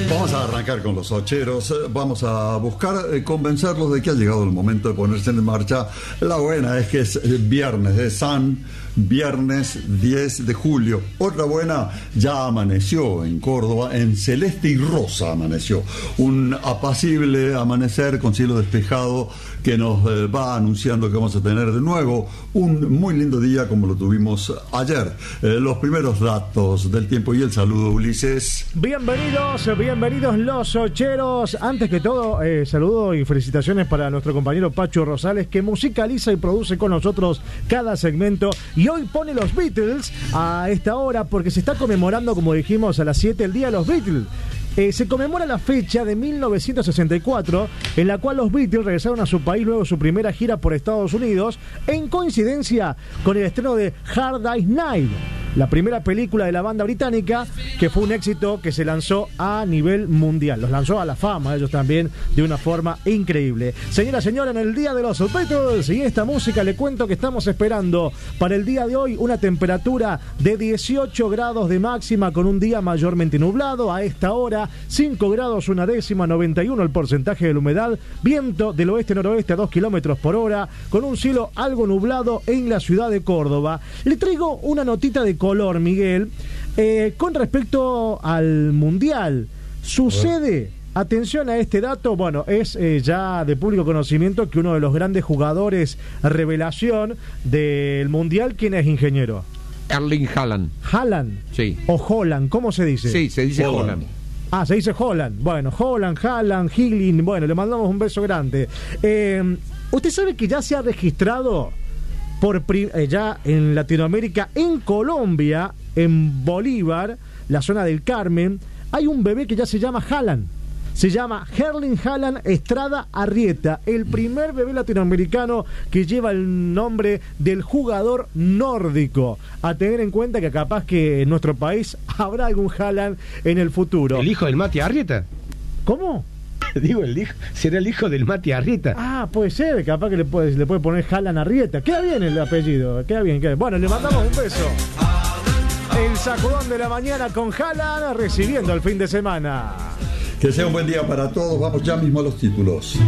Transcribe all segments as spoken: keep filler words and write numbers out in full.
Vamos a arrancar con los ocheros, vamos a buscar eh, convencerlos de que ha llegado el momento de ponerse en marcha. La buena es que es viernes de San, viernes diez de julio. Otra buena, ya amaneció en Córdoba, en celeste y rosa amaneció. Un apacible amanecer con cielo despejado que nos eh, va anunciando que vamos a tener de nuevo un muy lindo día como lo tuvimos ayer. Eh, los primeros datos del tiempo y el saludo, Ulises. Bienvenidos, bienvenidos los ocheros. Antes que todo, eh, saludo y felicitaciones para nuestro compañero Pacho Rosales, que musicaliza y produce con nosotros cada segmento. Y hoy pone los Beatles a esta hora porque se está conmemorando, como dijimos, a las siete el Día de los Beatles. Eh, se conmemora la fecha de mil novecientos sesenta y cuatro en la cual los Beatles regresaron a su país luego de su primera gira por Estados Unidos, en coincidencia con el estreno de Hard Day's Night, la primera película de la banda británica, que fue un éxito que se lanzó a nivel mundial. Los lanzó a la fama ellos también de una forma increíble. Señora, señora, en el Día de los Beatles y esta música, le cuento que estamos esperando para el día de hoy una temperatura de dieciocho grados de máxima, con un día mayormente nublado. A esta hora cinco grados una décima, noventa y uno el porcentaje de la humedad, viento del oeste-noroeste a dos kilómetros por hora, con un cielo algo nublado en la ciudad de Córdoba. Le traigo una notita de color, Miguel, eh, con respecto al Mundial. Sucede, atención a este dato, bueno, es eh, ya de público conocimiento que uno de los grandes jugadores revelación del Mundial, ¿quién es, ingeniero? Erling Haaland. Haaland. Sí. O Holland, ¿cómo se dice? Sí, se dice Holland. Holland. Ah, se dice Holland. Bueno, Holland, Haaland, Higgins. Bueno, le mandamos un beso grande. Eh, ¿Usted sabe que ya se ha registrado por eh, ya en Latinoamérica, en Colombia, en Bolívar, la zona del Carmen, hay un bebé que ya se llama Haaland? Se llama Erling Haaland Estrada Arrieta, el primer bebé latinoamericano que lleva el nombre del jugador nórdico. A tener en cuenta que capaz que en nuestro país habrá algún Haaland en el futuro. ¿El hijo del Mati Arrieta? ¿Cómo? Digo, el hijo, será el hijo del Mati Arrieta. Ah, puede ser, capaz que le puede, le puede poner Haaland Arrieta. Queda bien el apellido, queda bien, queda bien. Bueno, le mandamos un beso. El sacudón de la mañana con Haaland, recibiendo el fin de semana. Que sea un buen día para todos. Vamos ya mismo a los títulos.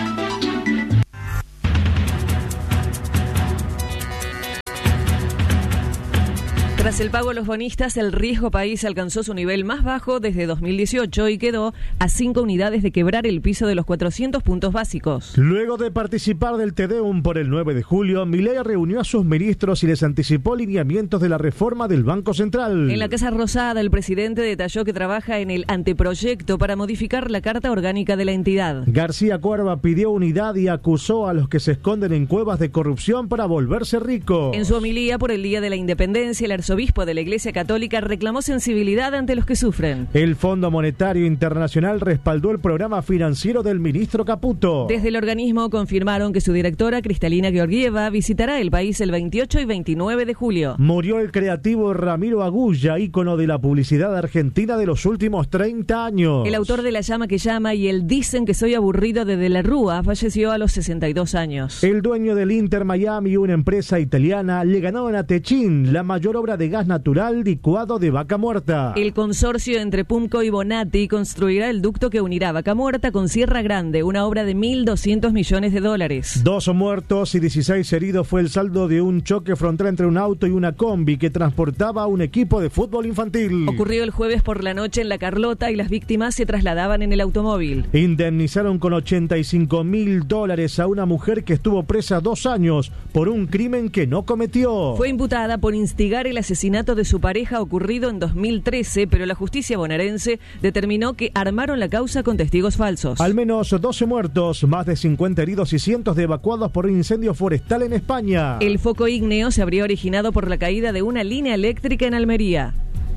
Tras el pago a los bonistas, el riesgo país alcanzó su nivel más bajo desde dos mil dieciocho y quedó a cinco unidades de quebrar el piso de los cuatrocientos puntos básicos. Luego de participar del Te Deum por el nueve de julio, Milei reunió a sus ministros y les anticipó lineamientos de la reforma del Banco Central. En la Casa Rosada, el presidente detalló que trabaja en el anteproyecto para modificar la Carta Orgánica de la entidad. García Cuerva pidió unidad y acusó a los que se esconden en cuevas de corrupción para volverse ricos. En su homilía por el Día de la Independencia, el arzobispo de la Iglesia Católica reclamó sensibilidad ante los que sufren. El Fondo Monetario Internacional respaldó el programa financiero del ministro Caputo. Desde el organismo confirmaron que su directora, Cristalina Georgieva, visitará el país el veintiocho y veintinueve de julio. Murió el creativo Ramiro Agulla, ícono de la publicidad argentina de los últimos treinta años. El autor de La llama que llama y el Dicen que soy aburrido de De la Rúa falleció a los sesenta y dos años. El dueño del Inter Miami, una empresa italiana, le ganaron a Techin la mayor obra de gas natural licuado de Vaca Muerta. El consorcio entre Pumco y Bonatti construirá el ducto que unirá Vaca Muerta con Sierra Grande, una obra de mil doscientos millones de dólares. Dos muertos y dieciséis heridos fue el saldo de un choque frontal entre un auto y una combi que transportaba a un equipo de fútbol infantil. Ocurrió el jueves por la noche en La Carlota y las víctimas se trasladaban en el automóvil. Indemnizaron con ochenta y cinco mil dólares a una mujer que estuvo presa dos años por un crimen que no cometió. Fue imputada por instigar el asesinato de su pareja ocurrido en dos mil trece, pero la justicia bonaerense determinó que armaron la causa con testigos falsos. Al menos doce muertos, más de cincuenta heridos y cientos de evacuados por un incendio forestal en España. El foco ígneo se habría originado por la caída de una línea eléctrica en Almería.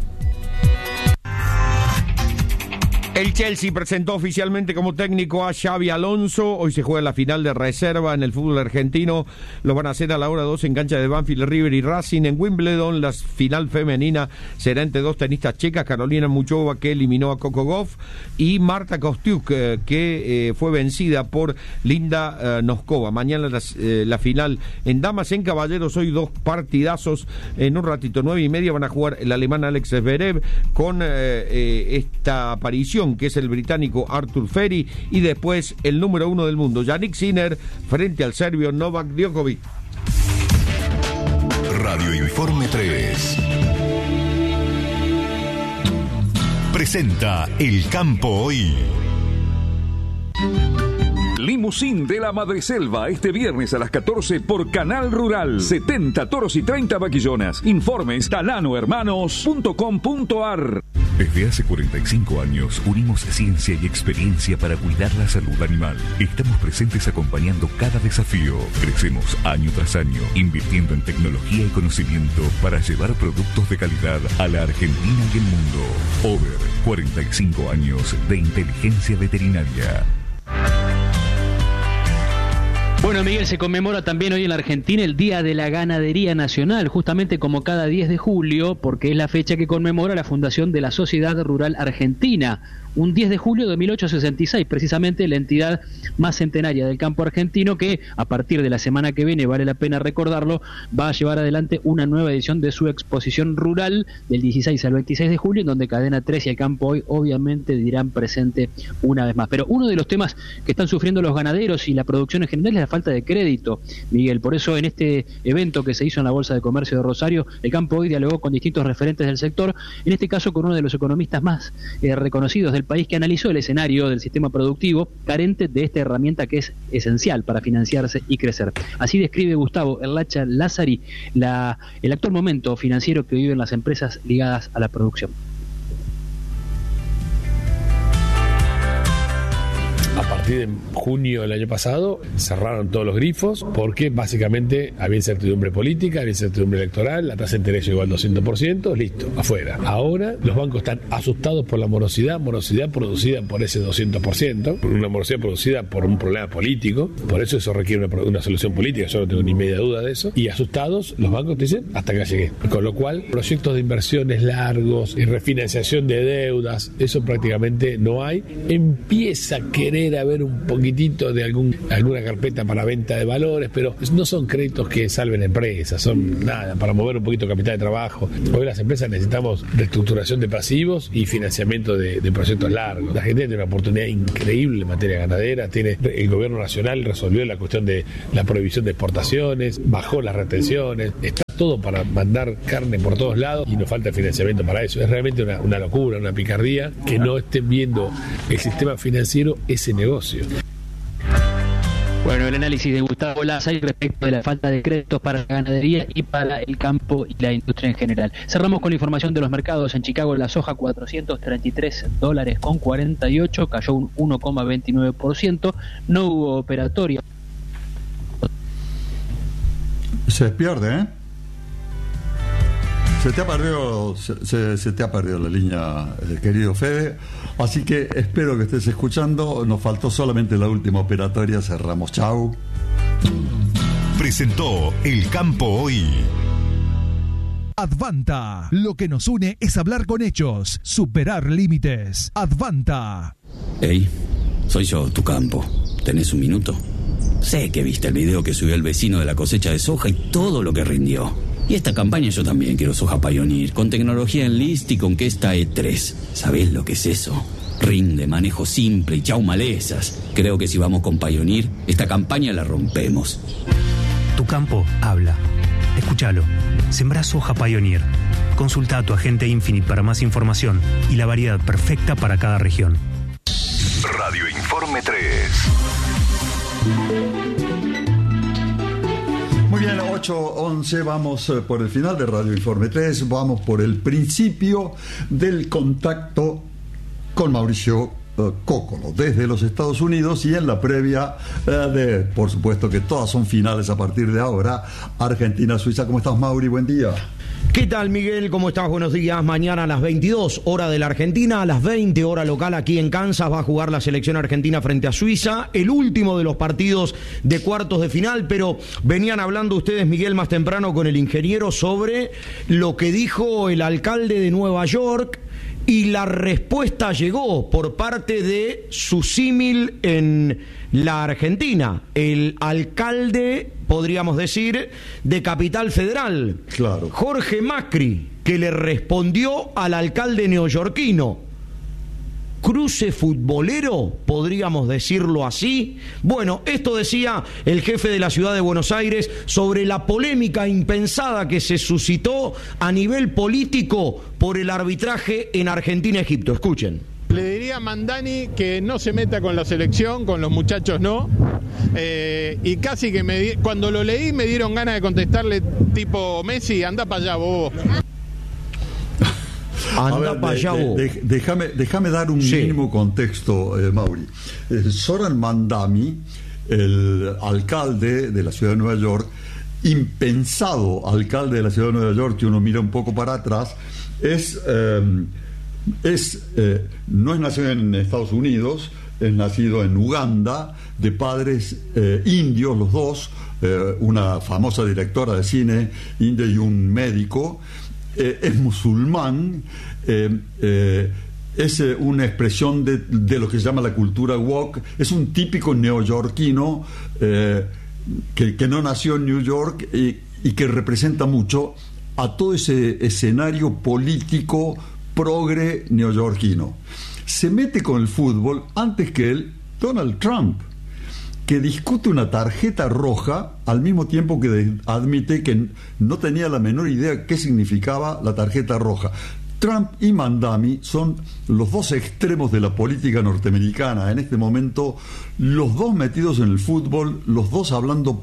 El Chelsea presentó oficialmente como técnico a Xabi Alonso. Hoy se juega la final de reserva en el fútbol argentino. Lo van a hacer a la hora dos en cancha de Banfield, River y Racing. En Wimbledon, la final femenina será entre dos tenistas checas, Carolina Muchova, que eliminó a Coco Gauff, y Marta Kostyuk, eh, que eh, fue vencida por Linda eh, Noskova. Mañana las, eh, la final en damas. En caballeros, hoy dos partidazos. En un ratito, nueve y media, van a jugar el alemán Alex Zverev con eh, eh, esta aparición campeón, que es el británico Arthur Ferry, y después el número uno del mundo, Yannick Sinner, frente al serbio Novak Djokovic. Radio Informe tres presenta El Campo Hoy. Limusín de la Madreselva este viernes a las catorce por Canal Rural. setenta toros y treinta vaquillonas. Informes talano hermanos punto com punto a r. Desde hace cuarenta y cinco años unimos ciencia y experiencia para cuidar la salud animal. Estamos presentes acompañando cada desafío. Crecemos año tras año, invirtiendo en tecnología y conocimiento para llevar productos de calidad a la Argentina y el mundo. Over, cuarenta y cinco años de inteligencia veterinaria. Bueno, Miguel, se conmemora también hoy en la Argentina el Día de la Ganadería Nacional, justamente como cada diez de julio, porque es la fecha que conmemora la fundación de la Sociedad Rural Argentina. Un diez de julio de mil ochocientos sesenta y seis, precisamente la entidad más centenaria del campo argentino, que a partir de la semana que viene, vale la pena recordarlo, va a llevar adelante una nueva edición de su exposición rural del dieciséis al veintiséis de julio, en donde Cadena tres y El Campo Hoy obviamente dirán presente una vez más. Pero uno de los temas que están sufriendo los ganaderos y la producción en general es la falta de crédito, Miguel. Por eso en este evento que se hizo en la Bolsa de Comercio de Rosario, El Campo Hoy dialogó con distintos referentes del sector, en este caso con uno de los economistas más eh, reconocidos del país, que analizó el escenario del sistema productivo carente de esta herramienta que es esencial para financiarse y crecer. Así describe Gustavo Erlacha Lázari la, el actual momento financiero que viven las empresas ligadas a la producción. A partir de junio del año pasado cerraron todos los grifos porque básicamente había incertidumbre política, había incertidumbre electoral, la tasa de interés llegó al doscientos por ciento, listo, afuera. Ahora los bancos están asustados por la morosidad, morosidad producida por ese doscientos por ciento, una morosidad producida por un problema político, por eso eso requiere una, una solución política, yo no tengo ni media duda de eso, y asustados los bancos te dicen, hasta acá llegué. Con lo cual, proyectos de inversiones largos y refinanciación de deudas, eso prácticamente no hay. Empieza a querer haber un poquitito de algún, alguna carpeta para venta de valores, pero no son créditos que salven empresas, son nada, para mover un poquito capital de trabajo. Hoy las empresas necesitamos reestructuración de pasivos y financiamiento de, de proyectos largos. La gente tiene una oportunidad increíble en materia ganadera, tiene, el gobierno nacional resolvió la cuestión de la prohibición de exportaciones, bajó las retenciones, está todo para mandar carne por todos lados y nos falta financiamiento para eso. Es realmente una, una locura, una picardía que no estén viendo el sistema financiero ese negocio. Bueno, el análisis de Gustavo Lázari respecto de la falta de créditos para la ganadería y para el campo y la industria en general. Cerramos con la información de los mercados. En Chicago la soja cuatrocientos treinta y tres dólares con cuarenta y ocho, cayó un uno coma veintinueve por ciento. No hubo operatorio. Se pierde, ¿eh? Se te ha perdido, se, se, se te ha perdido la línea, eh, querido Fede, así que espero que estés escuchando. Nos faltó solamente la última operatoria, cerramos, chau. Presentó El Campo Hoy. Advanta, lo que nos une es hablar con hechos, superar límites. Advanta. Hey, soy yo, tu campo. ¿Tenés un minuto? Sé que viste el video que subió el vecino de la cosecha de soja y todo lo que rindió. Y esta campaña yo también quiero soja Pioneer, con tecnología Enlist y con Questa E tres. ¿Sabés lo que es eso? Rinde, manejo simple y chau malezas. Creo que si vamos con Pioneer, esta campaña la rompemos. Tu campo habla. Escúchalo. Sembrá soja Pioneer. Consulta a tu agente Infinite para más información y la variedad perfecta para cada región. Radio Informe tres. Muy bien, ocho once, vamos eh, por el final de Radio Informe tres, vamos por el principio del contacto con Mauricio eh, Cóccolo desde los Estados Unidos, y en la previa eh, de, por supuesto que todas son finales a partir de ahora, Argentina-Suiza. ¿Cómo estás, Mauri? Buen día. ¿Qué tal, Miguel? ¿Cómo estás? Buenos días. Mañana a las veintidós, hora de la Argentina, a las veinte, hora local aquí en Kansas, va a jugar la selección argentina frente a Suiza, el último de los partidos de cuartos de final, pero venían hablando ustedes, Miguel, más temprano con el ingeniero sobre lo que dijo el alcalde de Nueva York, y la respuesta llegó por parte de su símil en la Argentina, el alcalde, podríamos decir, de Capital Federal, claro, Jorge Macri, que le respondió al alcalde neoyorquino. cruce futbolero, podríamos decirlo así. Bueno, esto decía el jefe de la ciudad de Buenos Aires sobre la polémica impensada que se suscitó a nivel político por el arbitraje en Argentina-Egipto. Escuchen. Le diría a Mandani que no se meta con la selección, con los muchachos no. Eh, y casi que me di, cuando lo leí me dieron ganas de contestarle tipo Messi, anda para allá vos. Anda para allá vos. De, de, déjame, déjame dar un sí. mínimo contexto, eh, Mauri. Eh, Zoran Mandani, el alcalde de la ciudad de Nueva York, impensado alcalde de la ciudad de Nueva York, que uno mira un poco para atrás, es... Eh, Es, eh, no es nacido en Estados Unidos, es nacido en Uganda, de padres eh, indios los dos, eh, una famosa directora de cine india y un médico, eh, es musulmán, eh, eh, es eh, una expresión de, de lo que se llama la cultura woke, es un típico neoyorquino eh, que, que no nació en New York y, y que representa mucho a todo ese escenario político progre neoyorquino. Se mete con el fútbol antes que él Donald Trump, que discute una tarjeta roja al mismo tiempo que admite que no tenía la menor idea qué significaba la tarjeta roja. Trump y Mandani son los dos extremos de la política norteamericana en este momento, los dos metidos en el fútbol, los dos hablando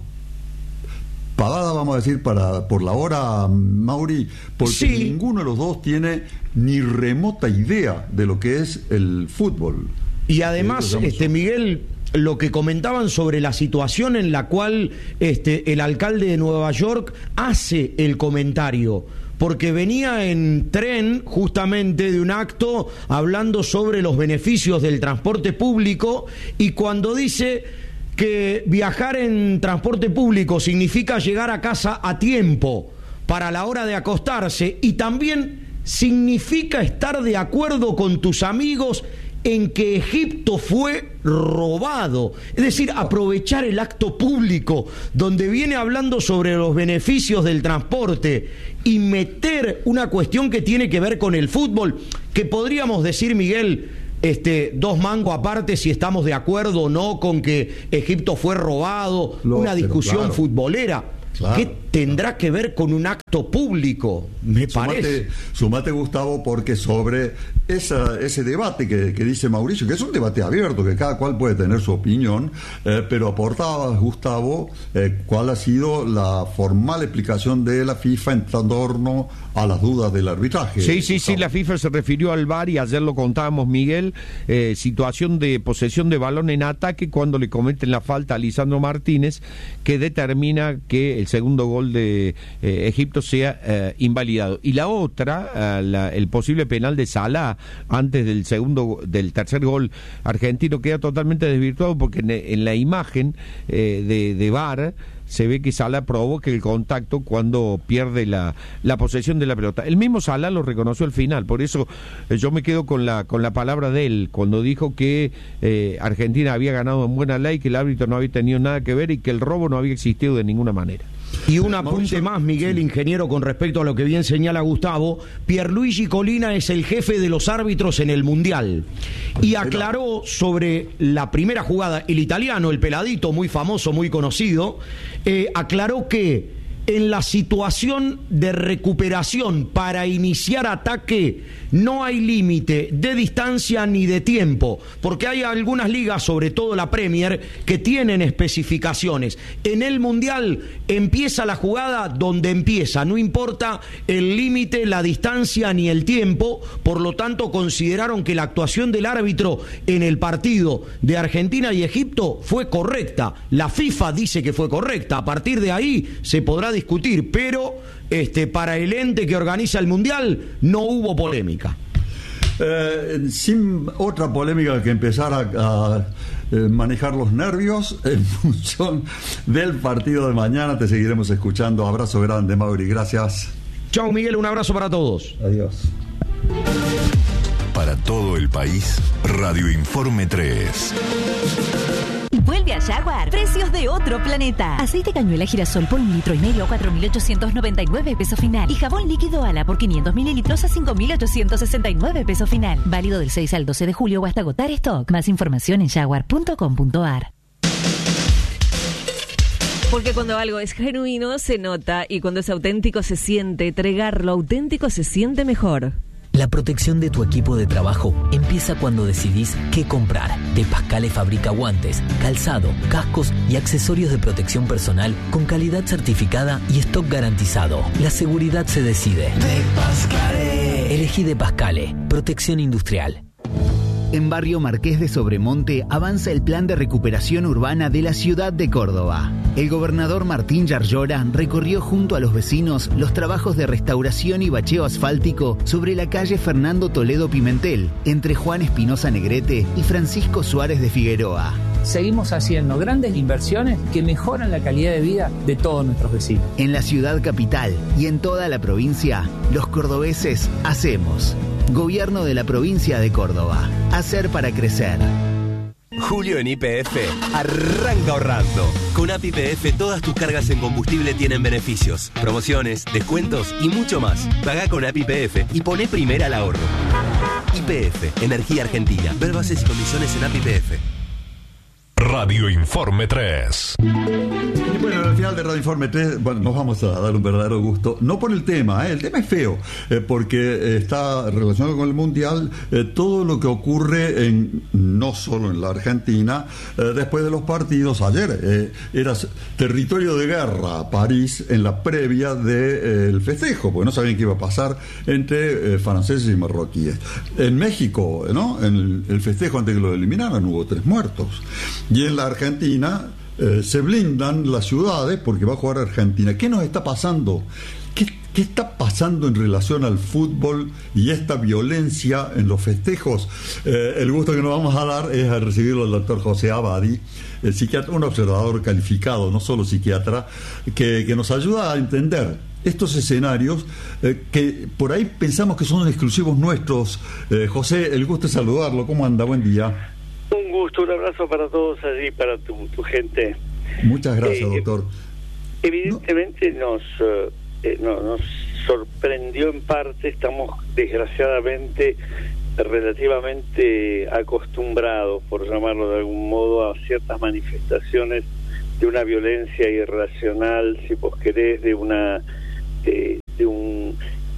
pavada, vamos a decir, para por la hora, Mauri, porque sí. ninguno de los dos tiene ni remota idea de lo que es el fútbol. Y además, este Miguel, lo que comentaban sobre la situación en la cual este el alcalde de Nueva York hace el comentario, porque venía en tren justamente de un acto hablando sobre los beneficios del transporte público, y cuando dice que viajar en transporte público significa llegar a casa a tiempo para la hora de acostarse, y también significa estar de acuerdo con tus amigos en que Egipto fue robado. Es decir, aprovechar el acto público donde viene hablando sobre los beneficios del transporte y meter una cuestión que tiene que ver con el fútbol, que podríamos decir, Miguel, Este, dos mangos aparte si estamos de acuerdo o no con que Egipto fue robado, Lo, una discusión claro, futbolera. Claro, ¿Qué tendrá claro. que ver con un acto público? Me sumate, parece. Sumate, Gustavo, porque sobre esa, ese debate que, que dice Mauricio, que es un debate abierto, que cada cual puede tener su opinión, eh, pero aportaba, Gustavo, eh, cuál ha sido la formal explicación de la FIFA en torno a las dudas del arbitraje. Sí, sí, Gustavo. sí, la FIFA se refirió al V A R y ayer lo contábamos, Miguel, eh, situación de posesión de balón en ataque cuando le cometen la falta a Lisandro Martínez, que determina que el segundo gol de eh, Egipto sea eh, invalidado. Y la otra, eh, la, el posible penal de Salah antes del segundo, del tercer gol argentino, queda totalmente desvirtuado porque en, en la imagen eh, de, de V A R se ve que Salah provoca el contacto cuando pierde la, la posesión de la pelota. El mismo Salah lo reconoció al final, por eso eh, yo me quedo con la con la palabra de él, cuando dijo que eh, Argentina había ganado en buena ley, que el árbitro no había tenido nada que ver y que el robo no había existido de ninguna manera. Y un apunte más, Miguel, ingeniero, con respecto a lo que bien señala Gustavo. Pierluigi Colina es el jefe de los árbitros en el Mundial y aclaró sobre la primera jugada, el italiano, el peladito, muy famoso, muy conocido, eh, aclaró que en la situación de recuperación para iniciar ataque no hay límite de distancia ni de tiempo, porque hay algunas ligas, sobre todo la Premier, que tienen especificaciones. En el Mundial empieza la jugada donde empieza, no importa el límite, la distancia ni el tiempo. Por lo tanto, consideraron que la actuación del árbitro en el partido de Argentina y Egipto fue correcta. La FIFA dice que fue correcta. A partir de ahí se podrá discutir, pero este, para el ente que organiza el Mundial no hubo polémica. Eh, sin otra polémica que empezar a, a eh, manejar los nervios en función del partido de mañana. Te seguiremos escuchando. Abrazo grande, Mauri, gracias. Chao, Miguel, un abrazo para todos. Adiós. Para todo el país, Radio Informe tres. Vuelve a Jaguar. Precios de otro planeta. Aceite cañuela girasol por un litro y medio a cuatro mil ochocientos noventa y nueve pesos final. Y jabón líquido Ala por quinientos mililitros a cinco mil ochocientos sesenta y nueve pesos final. Válido del seis al doce de julio o hasta agotar stock. Más información en jaguar punto com punto a r. Porque cuando algo es genuino se nota y cuando es auténtico se siente. Tregar lo auténtico se siente mejor. La protección de tu equipo de trabajo empieza cuando decidís qué comprar. De Pascale fabrica guantes, calzado, cascos y accesorios de protección personal con calidad certificada y stock garantizado. La seguridad se decide. De Pascale. Elegí De Pascale. Protección industrial. En Barrio Marqués de Sobremonte avanza el plan de recuperación urbana de la ciudad de Córdoba. El gobernador Martín Yarlora recorrió junto a los vecinos los trabajos de restauración y bacheo asfáltico sobre la calle Fernando Toledo Pimentel, entre Juan Espinosa Negrete y Francisco Suárez de Figueroa. Seguimos haciendo grandes inversiones que mejoran la calidad de vida de todos nuestros vecinos. En la ciudad capital y en toda la provincia, los cordobeses hacemos. Gobierno de la provincia de Córdoba. Hacer para crecer. Julio en Y P F arranca ahorrando. Con A P I P F todas tus cargas en combustible tienen beneficios, promociones, descuentos y mucho más. Pagá con A P I P F y poné primera al ahorro. Y P F, Energía Argentina. Ver bases y condiciones en A P I P F. Radio Informe tres. Y bueno, al final de Radio Informe tres, bueno, nos vamos a dar un verdadero gusto. No por el tema, ¿eh? El tema es feo, eh, porque está relacionado con el Mundial, eh, todo lo que ocurre en no solo en la Argentina, eh, después de los partidos. Ayer eh, era territorio de guerra París en la previa del eh, festejo, porque no sabían qué iba a pasar entre eh, franceses y marroquíes. En México, ¿no? En el, el festejo antes que lo eliminaran hubo tres muertos. Y en la Argentina eh, se blindan las ciudades porque va a jugar Argentina. ¿Qué nos está pasando? ¿Qué, qué está pasando en relación al fútbol y esta violencia en los festejos? Eh, el gusto que nos vamos a dar es a recibirlo al doctor José Abadi, el psiquiatra, un observador calificado, no solo psiquiatra, que, que nos ayuda a entender estos escenarios eh, que por ahí pensamos que son exclusivos nuestros. Eh, José, el gusto es saludarlo. ¿Cómo anda? Buen día. Un gusto, un abrazo para todos allí, para tu, tu gente. Muchas gracias, eh, doctor. Evidentemente no. nos eh, no, nos sorprendió en parte. Estamos desgraciadamente relativamente acostumbrados, por llamarlo de algún modo, a ciertas manifestaciones de una violencia irracional, si vos querés, de una de, de un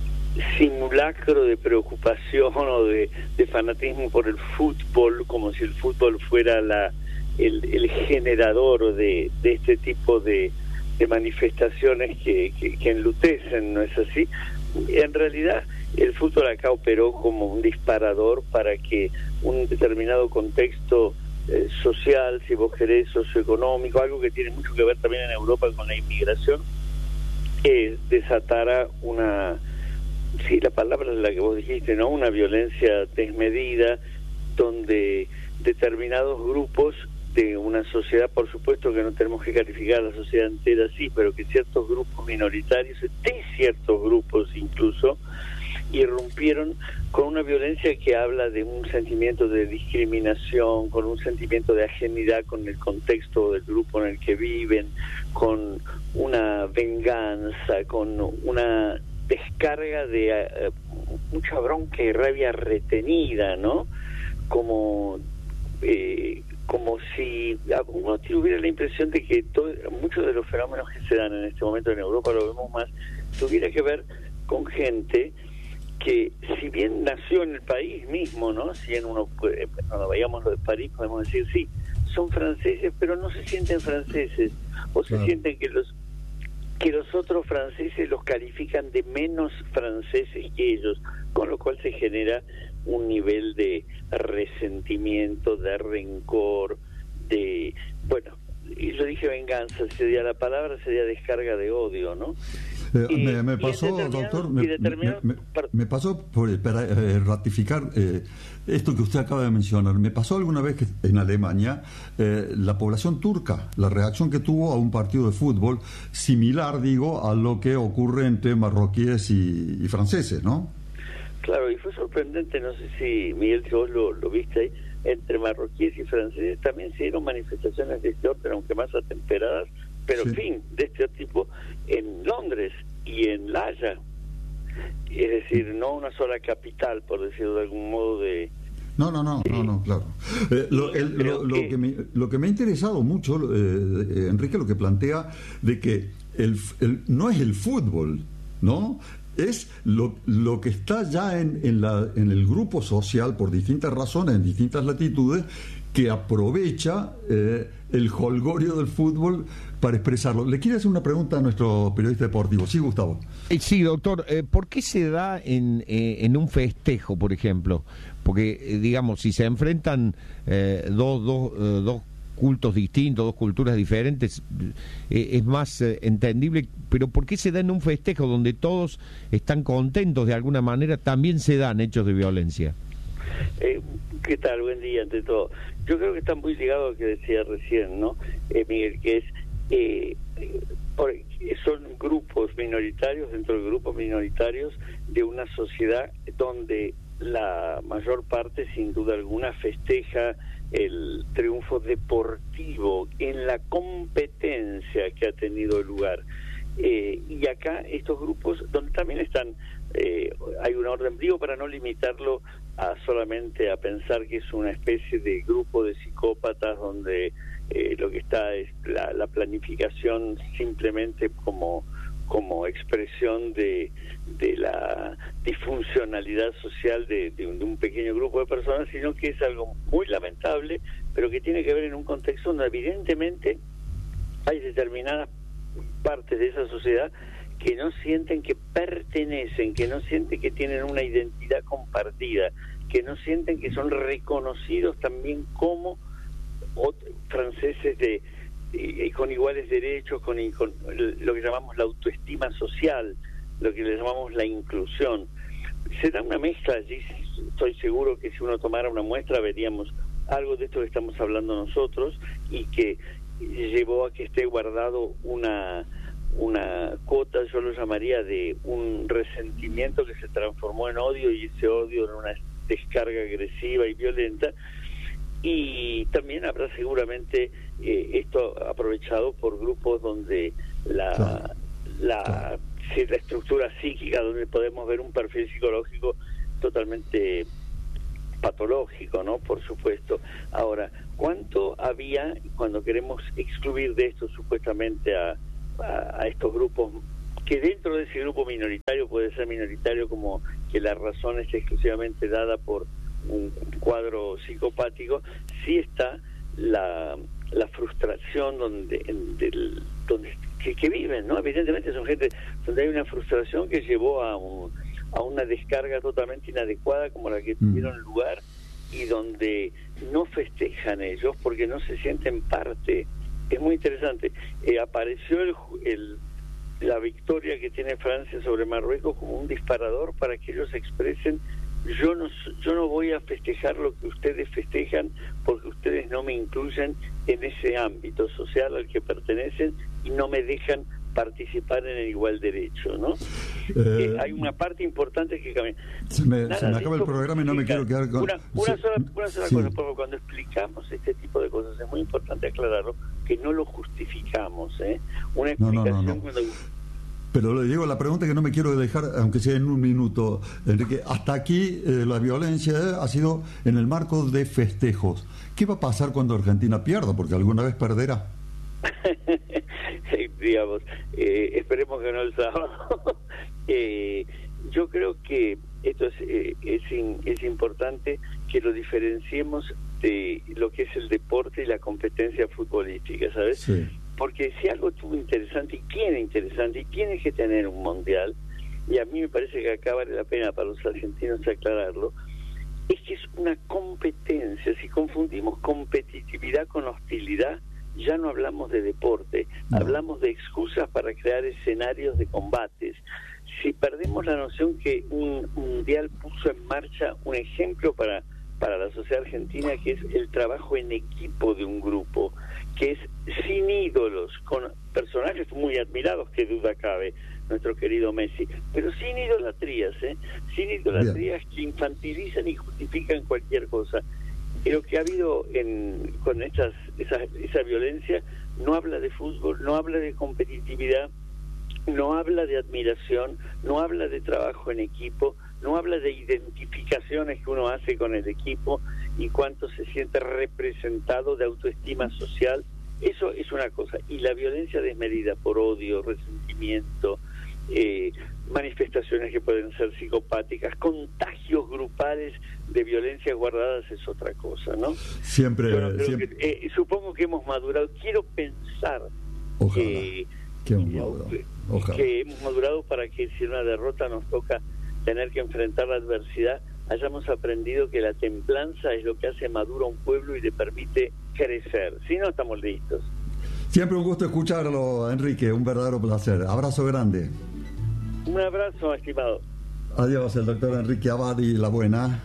simulacro de preocupación o de, de fanatismo por el fútbol, como si el fútbol fuera la el, el generador de, de este tipo de, de manifestaciones que, que, que enlutecen, ¿no es así? En realidad el fútbol acá operó como un disparador para que un determinado contexto eh, social, si vos querés, socioeconómico, algo que tiene mucho que ver también en Europa con la inmigración, eh, desatara una... Sí, la palabra es la que vos dijiste, ¿no? Una violencia desmedida, donde determinados grupos de una sociedad, por supuesto que no tenemos que calificar a la sociedad entera así, pero que ciertos grupos minoritarios, de ciertos grupos incluso, irrumpieron con una violencia que habla de un sentimiento de discriminación, con un sentimiento de ajenidad con el contexto del grupo en el que viven, con una venganza, con una descarga de uh, mucha bronca y rabia retenida, ¿no? Como eh, como si uno tuviera la impresión de que todo, muchos de los fenómenos que se dan en este momento en Europa, lo vemos más, tuviera que ver con gente que, si bien nació en el país mismo, ¿no? Si en uno, cuando vayamos lo de París, podemos decir, sí, son franceses, pero no se sienten franceses, o se claro. sienten que los que los otros franceses los califican de menos franceses que ellos, con lo cual se genera un nivel de resentimiento, de rencor, de, bueno, y yo dije venganza, sería la palabra, sería descarga de odio, ¿no? Eh, y, me, me pasó, doctor, me, me, me, me pasó por, para eh, ratificar eh, esto que usted acaba de mencionar. Me pasó alguna vez que en Alemania eh, la población turca, la reacción que tuvo a un partido de fútbol similar, digo, a lo que ocurre entre marroquíes y, y franceses, ¿no? Claro, y fue sorprendente, no sé si, Miguel, si vos lo, lo viste ahí, entre marroquíes y franceses también se dieron manifestaciones de este orden, aunque más atemperadas, pero Sí. en fin, de este tipo en Londres y en La Haya. Es decir, no una sola capital, por decirlo de algún modo, de... No, no, no, no, no, claro. Eh, lo, el- lo- lo que me, lo que me ha interesado mucho, eh, eh, Enrique, lo que plantea de que el, f- el- no es el fútbol, ¿no? Es lo, lo que está ya en, en, la, en el grupo social, por distintas razones, en distintas latitudes, que aprovecha eh, el jolgorio del fútbol para expresarlo. Le quiero hacer una pregunta a nuestro periodista deportivo. Sí, Gustavo. Eh, Sí, doctor, eh, ¿por qué se da en, eh, en un festejo, por ejemplo? Porque, eh, digamos, si se enfrentan eh, dos, dos, eh, dos cultos distintos, dos culturas diferentes, eh, es más eh, entendible, pero ¿por qué se da en un festejo donde todos están contentos de alguna manera? También se dan hechos de violencia. Eh, ¿Qué tal? Buen día, ante todo. Yo creo que está muy ligado a lo que decía recién, ¿no? Eh, Miguel, que es... Eh, eh, por- son grupos minoritarios dentro de grupos minoritarios de una sociedad donde la mayor parte, sin duda alguna, festeja el triunfo deportivo en la competencia que ha tenido lugar. Eh, y acá estos grupos, donde también están, eh, hay un orden, digo, para no limitarlo a solamente a pensar que es una especie de grupo de psicópatas donde eh, lo que está es la, la planificación simplemente como como expresión de, de la disfuncionalidad social de, de, un, de un pequeño grupo de personas, sino que es algo muy lamentable, pero que tiene que ver en un contexto donde evidentemente hay determinadas partes de esa sociedad que no sienten que pertenecen, que no sienten que tienen una identidad compartida, que no sienten que son reconocidos también como ot- franceses de y con iguales derechos, con, con lo que llamamos la autoestima social, lo que le llamamos la inclusión. Se da una mezcla allí, estoy seguro que si uno tomara una muestra veríamos algo de esto que estamos hablando nosotros y que llevó a que esté guardado una una cuota, yo lo llamaría de un resentimiento que se transformó en odio y ese odio en una descarga agresiva y violenta. Y también habrá seguramente eh, esto aprovechado por grupos donde la Claro. la, Claro. sí, la estructura psíquica, donde podemos ver un perfil psicológico totalmente patológico, ¿no? Por supuesto. Ahora, ¿cuánto había, cuando queremos excluir de esto supuestamente a, a, a estos grupos, que dentro de ese grupo minoritario puede ser minoritario como que la razón es exclusivamente dada por un cuadro psicopático, sí está la, la frustración donde, en, del, donde que, que viven, ¿no? Evidentemente son gente donde hay una frustración que llevó a, un, a una descarga totalmente inadecuada como la que tuvieron lugar y donde no festejan ellos porque no se sienten parte. Es muy interesante. Eh, apareció el, el la victoria que tiene Francia sobre Marruecos como un disparador para que ellos expresen: yo no yo no voy a festejar lo que ustedes festejan porque ustedes no me incluyen en ese ámbito social al que pertenecen y no me dejan participar en el igual derecho, ¿no? Eh, Eh, hay una parte importante que cambia. Se me, Nada se me de acaba el esto programa y no me quiero justifica. quedar con... Una, una Sí, sola, una sola sí. cosa, porque cuando explicamos este tipo de cosas es muy importante aclararlo, que no lo justificamos, ¿eh? Una No, no, explicación no, no. cuando... Pero le digo, la pregunta que no me quiero dejar, aunque sea en un minuto, Enrique, hasta aquí eh, la violencia eh, ha sido en el marco de festejos. ¿Qué va a pasar cuando Argentina pierda? Porque alguna vez perderá. digamos, eh, esperemos que no el sábado. eh, yo creo que esto es, eh, es, in, es importante que lo diferenciemos de lo que es el deporte y la competencia futbolística, ¿sabes? Sí. Porque si algo tuvo interesante y tiene interesante y tiene que tener un mundial, y a mí me parece que acá vale la pena para los argentinos aclararlo, es que es una competencia. Si confundimos competitividad con hostilidad, ya no hablamos de deporte, no. hablamos de excusas para crear escenarios de combates. Si perdemos la noción que un mundial puso en marcha un ejemplo para, para la sociedad argentina, que es el trabajo en equipo de un grupo, que es sin ídolos, con personajes muy admirados, que duda cabe, nuestro querido Messi, pero sin idolatrías, ¿eh? sin idolatrías Bien. que infantilizan y justifican cualquier cosa. Y lo que ha habido en, con estas, esa, esa violencia no habla de fútbol, no habla de competitividad, no habla de admiración, no habla de trabajo en equipo, no habla de identificaciones que uno hace con el equipo y cuánto se siente representado, de autoestima social. Eso es una cosa. Y la violencia desmedida por odio, resentimiento, eh, manifestaciones que pueden ser psicopáticas, contagios grupales de violencias guardadas es otra cosa, ¿no? Siempre, Yo no creo siempre... Que, eh, supongo que hemos madurado. Quiero pensar Ojalá. que, que, hemos madurado. Ojalá. que hemos madurado para que si una derrota nos toca tener que enfrentar la adversidad, hayamos aprendido que la templanza es lo que hace maduro a un pueblo y le permite crecer. Si no, estamos listos. Siempre un gusto escucharlo, Enrique, un verdadero placer. Abrazo grande. Un abrazo, estimado. Adiós, el doctor Enrique Abadi, la buena.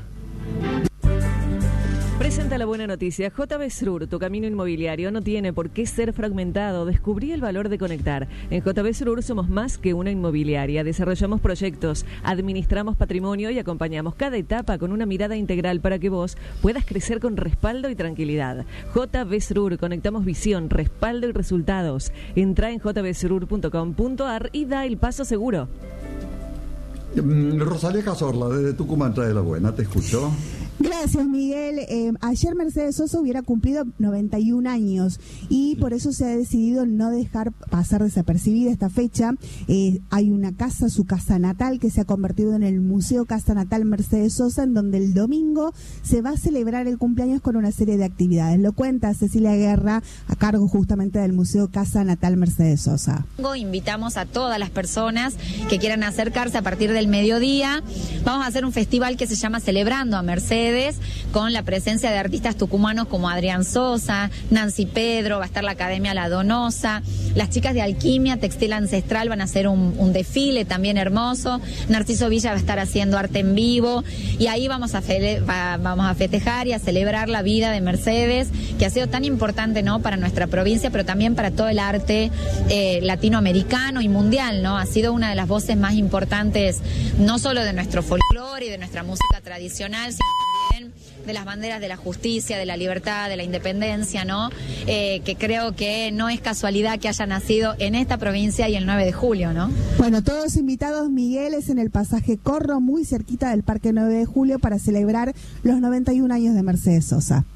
Presenta la buena noticia. J B Srur, tu camino inmobiliario no tiene por qué ser fragmentado. Descubrí el valor de conectar. En J B Srur somos más que una inmobiliaria. Desarrollamos proyectos, administramos patrimonio y acompañamos cada etapa con una mirada integral para que vos puedas crecer con respaldo y tranquilidad. J B Srur, conectamos visión, respaldo y resultados. Entra en j b srur punto com punto a r y da el paso seguro. Rosalía Cazorla, desde Tucumán, trae la buena, te escucho. Gracias, Miguel. Eh, ayer Mercedes Sosa hubiera cumplido noventa y un años y por eso se ha decidido no dejar pasar desapercibida esta fecha. Eh, hay una casa, su casa natal, que se ha convertido en el Museo Casa Natal Mercedes Sosa, en donde el domingo se va a celebrar el cumpleaños con una serie de actividades. Lo cuenta Cecilia Guerra, a cargo justamente del Museo Casa Natal Mercedes Sosa. Invitamos a todas las personas que quieran acercarse a partir del mediodía. Vamos a hacer un festival que se llama Celebrando a Mercedes, con la presencia de artistas tucumanos como Adrián Sosa, Nancy Pedro, va a estar la Academia La Donosa, las chicas de Alquimia Textil Ancestral van a hacer un, un desfile también hermoso, Narciso Villa va a estar haciendo arte en vivo y ahí vamos a, fele, va, vamos a festejar y a celebrar la vida de Mercedes, que ha sido tan importante, ¿no?, para nuestra provincia, pero también para todo el arte eh, latinoamericano y mundial, ¿no? Ha sido una de las voces más importantes, no solo de nuestro folclore y de nuestra música tradicional, sino también de las banderas de la justicia, de la libertad, de la independencia, ¿no? Eh, que creo que no es casualidad que haya nacido en esta provincia y el nueve de julio, ¿no? Bueno, todos invitados, Miguel, es en el pasaje Corro, muy cerquita del Parque nueve de julio, para celebrar los noventa y un años de Mercedes Sosa.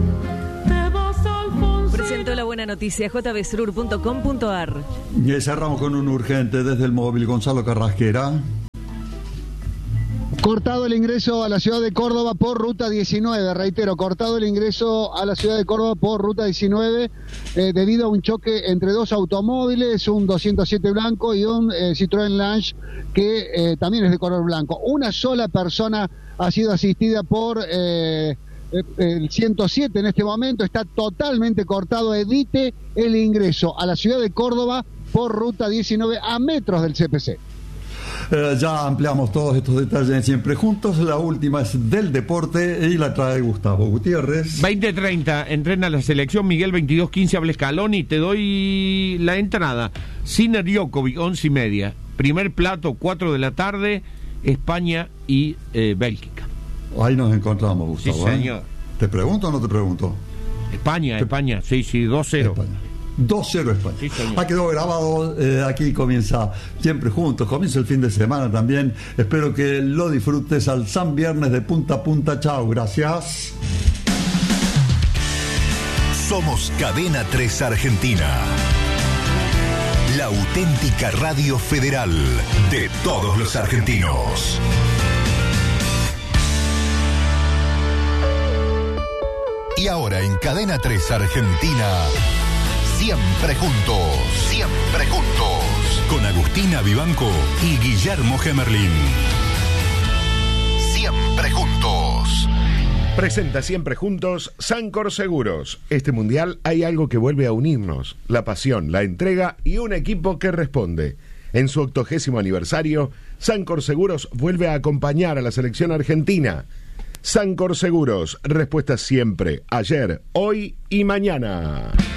Presentó la buena noticia, j b srur punto com punto a r. Y cerramos con un urgente desde el móvil. Gonzalo Carrasquera. Cortado el ingreso a la ciudad de Córdoba por ruta diecinueve, reitero, cortado el ingreso a la ciudad de Córdoba por ruta diecinueve eh, debido a un choque entre dos automóviles, un doscientos siete blanco y un eh, Citroën Lange que eh, también es de color blanco. Una sola persona ha sido asistida por eh, el ciento siete en este momento, está totalmente cortado. Evite el ingreso a la ciudad de Córdoba por ruta diecinueve a metros del C P C. Eh, ya ampliamos todos estos detalles siempre juntos. La última es del deporte y la trae Gustavo Gutiérrez. veinte treinta, entrena la selección Miguel. Veintidós quince, habla Scaloni. Te doy la entrada. Sinner Djokovic, once y media. Primer plato, cuatro de la tarde, España y eh, Bélgica. Ahí nos encontramos, Gustavo. Sí, señor. ¿eh? ¿Te pregunto o no te pregunto? España, ¿Te... España, sí, sí, dos cero. España. dos cero España. Sí, ha quedado grabado, eh, aquí comienza Siempre Juntos, comienza el fin de semana también. Espero que lo disfrutes al San Viernes de punta a punta. Chao, gracias. Somos Cadena tres Argentina, la auténtica radio federal de todos los argentinos. Y ahora en Cadena tres Argentina, Siempre Juntos, Siempre Juntos, con Agustina Vivanco y Guillermo Gemerlin. Siempre Juntos. Presenta Siempre Juntos Sancor Seguros. Este mundial hay algo que vuelve a unirnos: la pasión, la entrega y un equipo que responde. En su octogésimo aniversario, Sancor Seguros vuelve a acompañar a la selección argentina. Sancor Seguros, respuesta siempre, ayer, hoy y mañana.